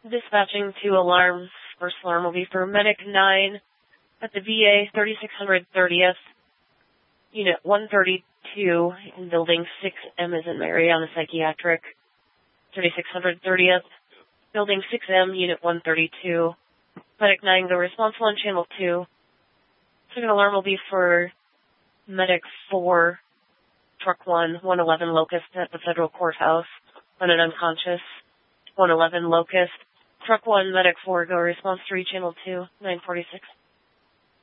Dispatching 2 alarms. First alarm will be for Medic 9 at the VA 3600 30th, Unit 132 in Building 6M as in Mary on the Psychiatric, 3600 30th, Building 6M, Unit 132. Medic 9, go responsible on Channel 2. Second alarm will be for Medic 4, Truck 1, 111 Locust at the Federal Courthouse, on an unconscious. 111 Locust. Truck 1, Medic 4, go response 3, Channel 2, 946.